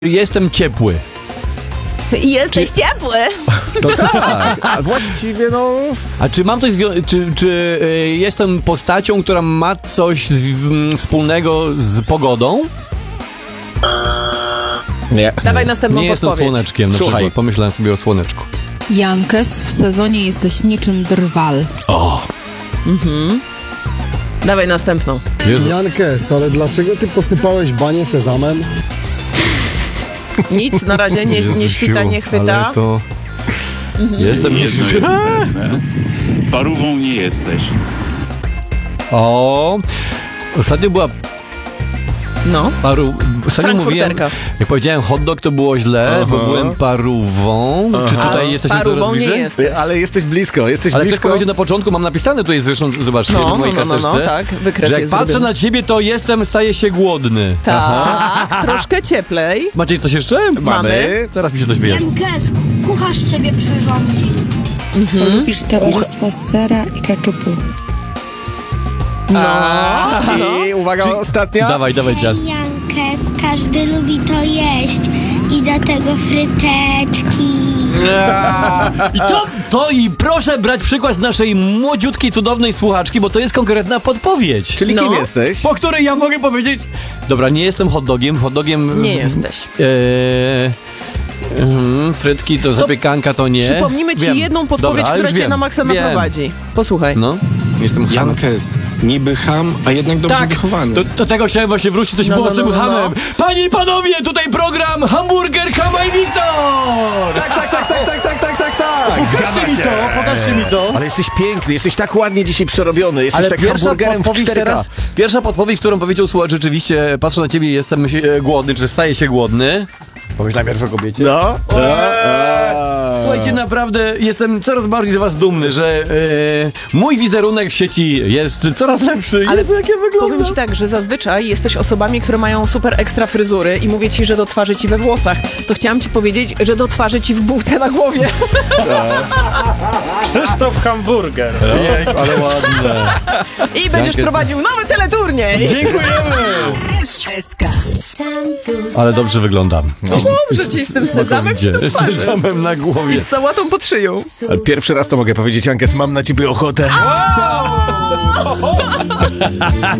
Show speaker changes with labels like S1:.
S1: Jestem ciepły.
S2: Jesteś ciepły.
S3: No tak, a właściwie no...
S1: A czy mam coś czy jestem postacią, która ma coś wspólnego z pogodą?
S3: Nie.
S2: Dawaj następną
S1: Nie jestem
S2: podpowiedź.
S1: słoneczkiem, na
S3: Słuchaj.
S1: przykład. Pomyślałem sobie o słoneczku.
S4: Jankes, w sezonie jesteś niczym drwal.
S1: O!
S2: Dawaj następną.
S1: Jezu.
S5: Jankes, ale dlaczego ty posypałeś banie sezamem?
S2: Nic na razie nie świta, nie chwyta.
S1: Ale to... Jestem...
S6: Jedno jest pewne. Parówą nie jesteś.
S1: O! Ostatnio była
S2: No.
S1: Ostatnio mówiłem,
S2: Frankfurterka.
S1: jak powiedziałem hot dog, to było źle, bo byłem parówą. Czy tutaj jesteśmy
S2: Parówą
S1: coraz
S2: nie
S1: bliżej?
S2: jesteś.
S3: Ale jesteś blisko, jesteś
S1: Ale ktoś
S3: blisko.
S1: powiedział na początku, mam napisane tutaj zresztą, zobaczcie, w mojej karteczce,
S2: tak, wykres
S1: że jak
S2: jest
S1: patrzę
S2: zrobiony.
S1: na ciebie, to staję się głodny.
S2: Tak, troszkę cieplej.
S1: Macie coś jeszcze?
S2: Mamy.
S1: Zaraz mi się coś wyjaśni.
S7: Jankes, kucharz ciebie przyrządzi.
S8: Lubisz towarzystwo z sera i keczupu.
S2: No.
S3: I uwaga, ostatnia.
S1: Dawaj, Cian.
S7: Jankes, każdy lubi to jeść i do tego fryteczki.
S1: I proszę brać przykład z naszej młodziutkiej, cudownej słuchaczki, bo to jest konkretna podpowiedź.
S3: Czyli
S2: No.
S3: kim jesteś?
S1: Po której ja mogę powiedzieć... Dobra, nie jestem hot dogiem. Hot dogiem...
S2: Nie jesteś.
S1: Frytki to zapiekanka to nie.
S2: Przypomnimy ci
S1: Wiem.
S2: jedną podpowiedź,
S1: Dobra,
S2: która
S1: już
S2: cię
S1: wiem.
S2: na maksa
S1: Wiem.
S2: naprowadzi. Posłuchaj.
S1: No, jestem ham.
S6: Jankes, niby ham, a jednak dobrze
S1: Tak,
S6: wychowany.
S1: do tego chciałem właśnie wrócić, coś było z tym hamem. Panie i panowie, tutaj program Hamburger, Hama i Wiktor!
S3: Tak.
S1: Pokażcie mi to.
S3: Ale jesteś piękny, jesteś tak ładnie dzisiaj przerobiony, jesteś tak hamburgerem w 4K.
S1: Pierwsza podpowiedź, którą powiedział słuchacz, rzeczywiście, patrzę na ciebie, jestem głodny, czy staję się głodny. Pomyślałem pierwszy o kobiecie.
S3: No.
S1: Słuchajcie, naprawdę jestem coraz bardziej z was dumny, że mój wizerunek w sieci jest coraz lepszy.
S2: Ale
S1: Jezu, jak ja
S2: powiem
S1: wyglądam.
S2: ci tak, że zazwyczaj jesteś osobami, które mają super ekstra fryzury i mówię ci, że do twarzy ci we włosach. To chciałam ci powiedzieć, że do twarzy ci w bułce na głowie.
S9: Krzysztof Hamburger.
S1: Ale ładne.
S2: I będziesz prowadził nowy teleturniej.
S1: Dziękujemy. Ale dobrze wyglądam.
S2: Dobrze ci z tym sezamem ci do
S1: Z
S2: twarzy.
S1: sezamem na
S2: I
S1: głowie.
S2: z sałatą pod szyją.
S3: Ale pierwszy raz to mogę powiedzieć, Jankes, mam na ciebie ochotę.